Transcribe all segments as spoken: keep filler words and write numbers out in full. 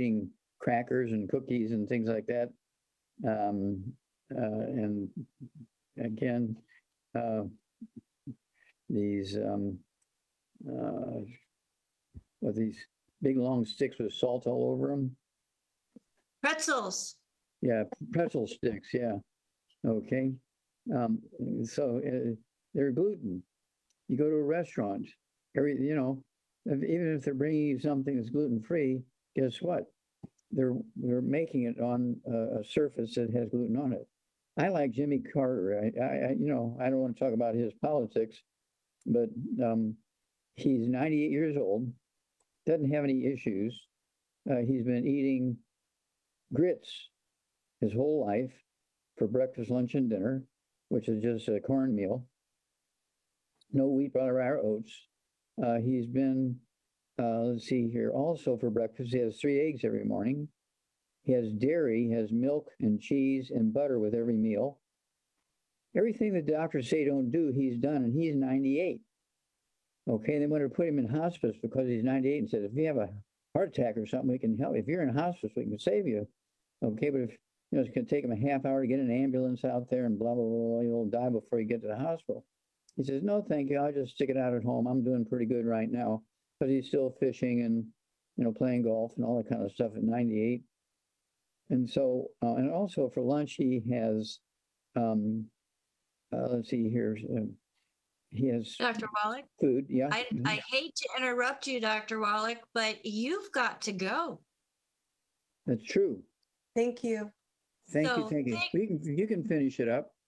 eating crackers and cookies and things like that. Um, uh, and again, uh, these um, uh, with these big long sticks with salt all over them. Pretzels. Yeah, pretzel sticks. Yeah. Okay. Um, so uh, they're gluten. You go to a restaurant, every you know, if, even if they're bringing you something that's gluten free, guess what? They're they're making it on a, a surface that has gluten on it. I like Jimmy Carter. I, I you know I don't want to talk about his politics, but um, he's ninety-eight years old, doesn't have any issues. Uh, he's been eating grits his whole life for breakfast, lunch, and dinner, which is just a cornmeal. No wheat, butter, or oats. Uh, he's been, uh, let's see here, also for breakfast, he has three eggs every morning. He has dairy, he has milk and cheese and butter with every meal. Everything the doctors say don't do, he's done, and he's ninety-eight. Okay, they want to put him in hospice because he's ninety-eight and said, if you have a heart attack or something, we can help. If you're in hospice, we can save you. Okay, but if, you know, it's going to take him a half hour to get an ambulance out there and blah, blah, blah, blah, you'll die before you get to the hospital. He says, no, thank you. I'll just stick it out at home. I'm doing pretty good right now. But he's still fishing and, you know, playing golf and all that kind of stuff at ninety-eight. And so, uh, and also for lunch, he has, um, uh, let's see here. Uh, he has Doctor Wallach. Food. Yeah. I, Mm-hmm. I hate to interrupt you, Doctor Wallach, but you've got to go. That's true. Thank you. Thank So, you. Thank you. thank- We can, you can finish it up.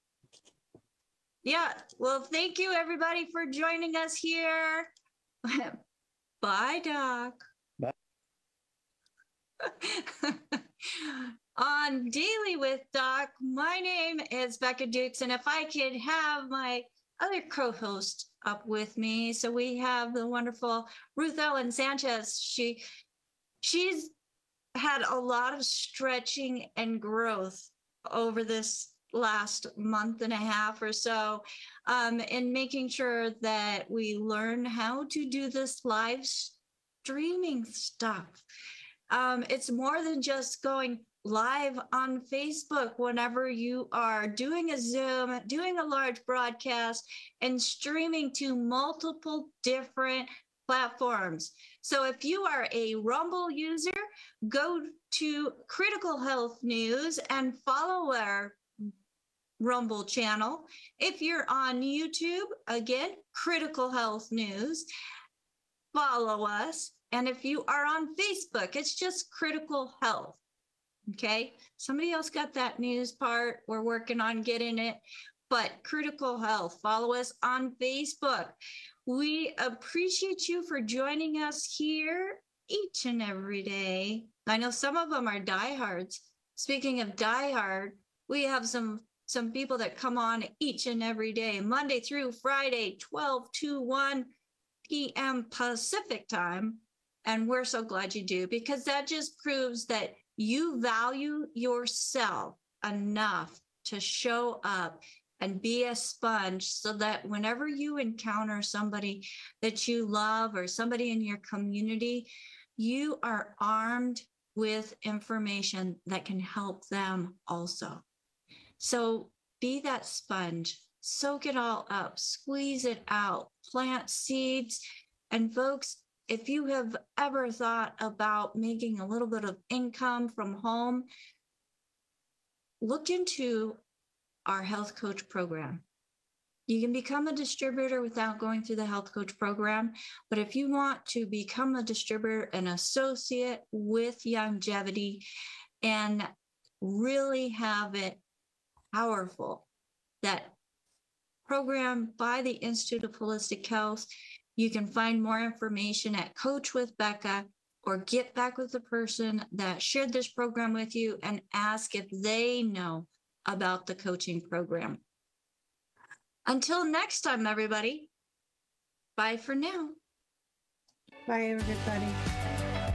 Yeah. Well, thank you everybody for joining us here. Bye, Doc. Bye. On Daily with Doc, my name is Becca Dukes, and if I could have my other co-host up with me, so we have the wonderful Ruth Ellen Sanchez. She, she's had a lot of stretching and growth over this last month and a half or so, um, in making sure that we learn how to do this live streaming stuff. Um, it's more than just going live on Facebook whenever you are doing a Zoom, doing a large broadcast, and streaming to multiple different platforms. So if you are a Rumble user, go to Critical Health News and follow our Rumble channel. If you're on YouTube, again, Critical Health News, follow us. And if you are on Facebook, it's just Critical Health. Okay, somebody else got that news part. We're working on getting it, but Critical Health, follow us on Facebook. We appreciate you for joining us here each and every day. I know some of them are diehards. Speaking of diehard, we have some some people that come on each and every day, Monday through Friday, twelve to one p m Pacific time. And we're so glad you do, because that just proves that you value yourself enough to show up and be a sponge, so that whenever you encounter somebody that you love or somebody in your community, you are armed with information that can help them also. So be that sponge, soak it all up, squeeze it out, plant seeds. And folks, if you have ever thought about making a little bit of income from home, look into our health coach program. You can become a distributor without going through the health coach program. But if you want to become a distributor, an associate with Youngevity, and really have it powerful, that program by the Institute of Holistic Health, you can find more information at Coach with Becca, or get back with the person that shared this program with you and ask if they know about the coaching program. Until next time, everybody, bye for now. Bye, everybody.